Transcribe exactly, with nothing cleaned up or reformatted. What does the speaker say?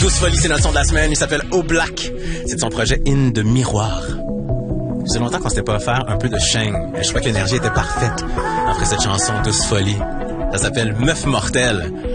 Douce Folie, c'est notre son de la semaine. Il s'appelle O Black. C'est de son projet In de Miroir. Ça faisait longtemps qu'on s'était pas offert un peu de Sheng. Je crois que l'énergie était parfaite après cette chanson Douce Folie. Ça s'appelle Meuf Mortelle.